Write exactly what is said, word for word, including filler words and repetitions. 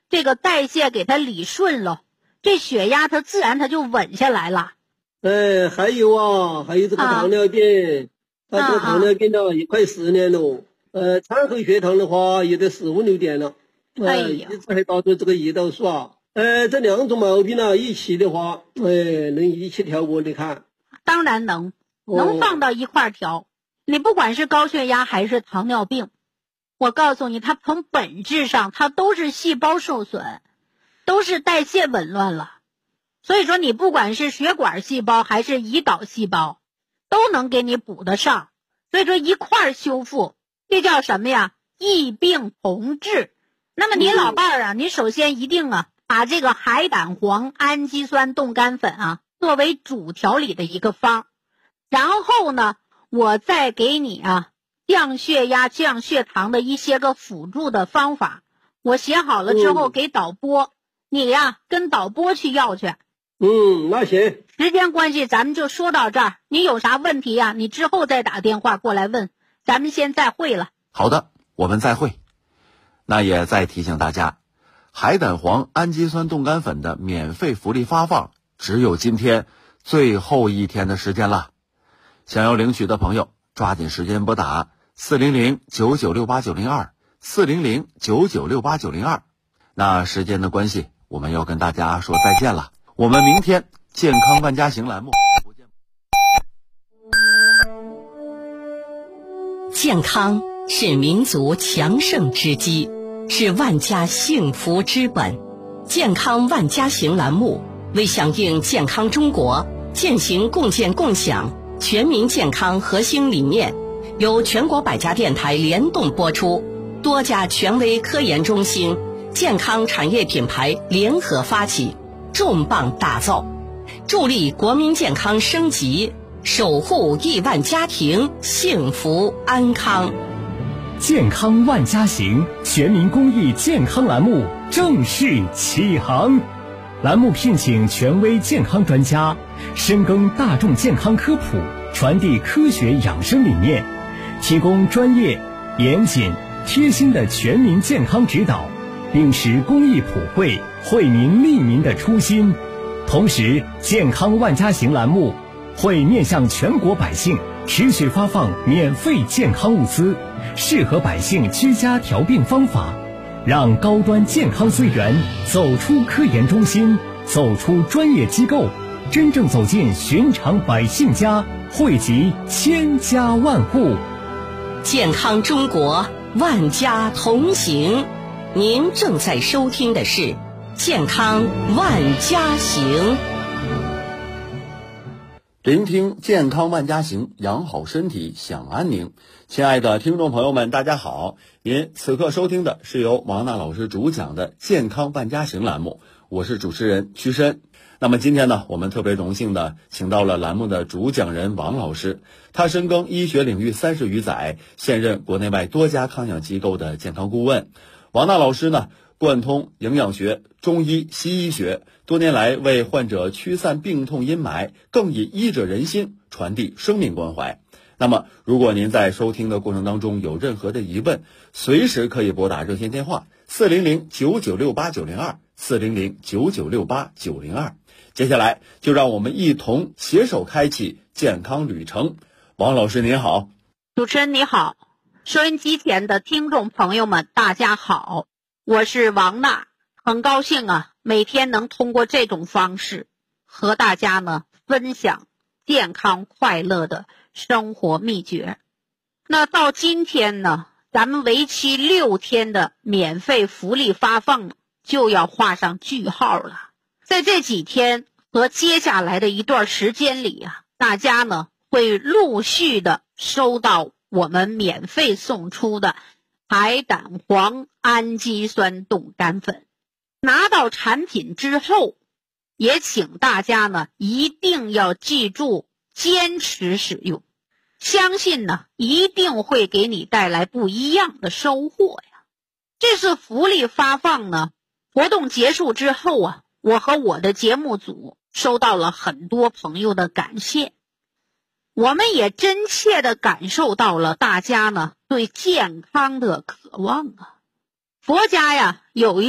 这个代谢给它理顺了，这血压它自然它就稳下来了。 哎，还有啊，还有这个糖尿病，他、啊、这个糖尿病呢、啊、也快十年了，呃，餐后血糖的话也得十五六点了，呃， 哎一直还导致这个胰岛素啊，呃，这两种毛病呢、啊、一起的话，哎，能一起调不？你看， 当然能，能放到一块调。哦、你不管是高血压还是糖尿病，我告诉你，它从本质上它都是细胞受损，都是代谢紊乱了。所以说你不管是血管细胞还是胰岛细胞，都能给你补得上。所以说一块修复，这叫什么呀？异病同治。那么你老伴儿啊，你首先一定啊，把这个海胆黄氨基酸冻干粉啊作为主调理的一个方，然后呢，我再给你啊降血压、降血糖的一些个辅助的方法，我写好了之后给导播，你呀跟导播去要去。 嗯，那行。 时间关系，咱们就说到这儿。你有啥问题呀、啊？你之后再打电话过来问。咱们先再会了。 好的，我们再会。那也再提醒大家，海胆黄氨基酸冻干粉的免费福利发放，只有今天最后一天的时间了。想要领取的朋友，抓紧时间拨打四零零九九六八九零二四零零九九六八九零二。那时间的关系，我们要跟大家说再见了。我们明天健康万家行栏目不见。 健康是民族强盛之基，是万家幸福之本。健康万家行栏目为响应健康中国践行共建共享全民健康核心理念，由全国百家电台联动播出，多家权威科研中心、健康产业品牌联合发起，重磅打造，助力国民健康升级，守护亿万家庭幸福安康。 健康万家行全民公益健康栏目正式启航，栏目聘请权威健康专家，深耕大众健康科普，传递科学养生理念，提供专业、严谨、贴心的全民健康指导，秉持公益普惠、惠民利民的初心。同时，健康万家行栏目会面向全国百姓持续发放免费健康物资，适合百姓居家调病方法，让高端健康资源走出科研中心，走出专业机构，真正走进寻常百姓家，惠及千家万户。 健康中国，万家同行。您正在收听的是健康万家行。 聆听健康万家行，养好身体享安宁。亲爱的听众朋友们，大家好，您此刻收听的是由王娜老师主讲的健康万家行栏目，我是主持人屈申。那么今天呢，我们特别荣幸的请到了栏目的主讲人王老师，他深耕医学领域三十余载，现任国内外多家康养机构的健康顾问。王娜老师呢，贯通营养学、中医、西医学，多年来为患者驱散病痛阴霾，更以医者仁心，传递生命关怀。那么如果您在收听的过程当中有任何的疑问，随时可以拨打热线电话四零零九九六八九零二四零零九九六八九零二。接下来就让我们一同携手开启健康旅程。王老师您好。 主持人你好，收音机前的听众朋友们大家好，我是王娜，很高兴啊，每天能通过这种方式和大家呢分享健康快乐的生活秘诀。那到今天呢，咱们为期六天的免费福利发放就要画上句号了。在这几天和接下来的一段时间里啊，大家呢会陆续的收到我们免费送出的海胆黄氨基酸冻干粉。拿到产品之后，也请大家呢一定要记住坚持使用，相信呢一定会给你带来不一样的收获呀。这次福利发放呢，活动结束之后啊，我和我的节目组收到了很多朋友的感谢，我们也真切地感受到了大家呢对健康的渴望啊。佛家呀有一